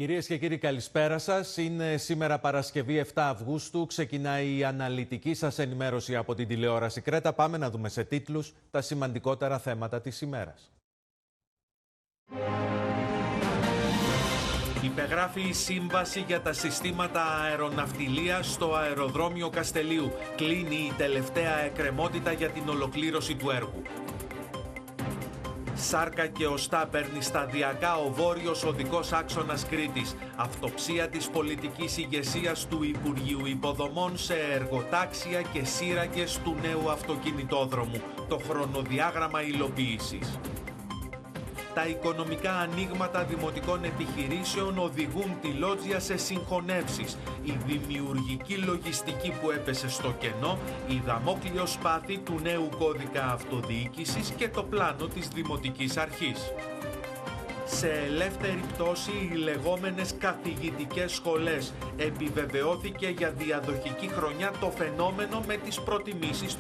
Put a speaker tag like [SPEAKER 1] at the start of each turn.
[SPEAKER 1] Κυρίες και κύριοι, καλησπέρα σας. Είναι σήμερα Παρασκευή 7 Αυγούστου. Ξεκινάει η αναλυτική σας ενημέρωση από την τηλεόραση Κρέτα. Πάμε να δούμε σε τίτλους τα σημαντικότερα θέματα της ημέρας. Υπεγράφει η σύμβαση για τα συστήματα αεροναυτιλίας στο αεροδρόμιο Καστελείου. Κλείνει η τελευταία εκκρεμότητα για την ολοκλήρωση του έργου. Σάρκα και οστά παίρνει σταδιακά ο βόρειος οδικός άξονας Κρήτης. Αυτοψία της πολιτικής ηγεσίας του Υπουργείου Υποδομών σε εργοτάξια και σύραγγες του νέου αυτοκινητόδρομου. Το χρονοδιάγραμμα υλοποίησης. Τα οικονομικά ανοίγματα δημοτικών επιχειρήσεων οδηγούν τη Λότζια σε συγχωνεύσεις. Η δημιουργική λογιστική που έπεσε στο κενό, η δαμόκλειο σπάθη του νέου κώδικα αυτοδιοίκησης και το πλάνο της Δημοτικής Αρχής. Σε ελεύθερη πτώση οι λεγόμενες καθηγητικές σχολές. Επιβεβαιώθηκε για διαδοχική χρονιά το φαινόμενο με τις προτιμήσεις